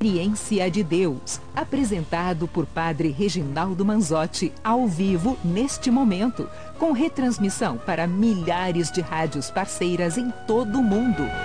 Experiência de Deus, apresentado por Padre Reginaldo Manzotti, ao vivo neste momento, com retransmissão para milhares de rádios parceiras em todo o mundo.